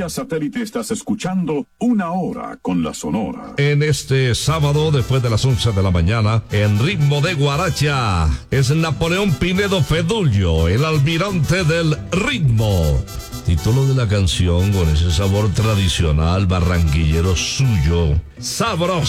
satélite estás escuchando Una Hora con la Sonora. En este sábado, después de las 11 de la mañana, en ritmo de guaracha, es Napoleón Pinedo Fedullo, el almirante del ritmo. Título de la canción con ese sabor tradicional barranquillero suyo. Sabroso.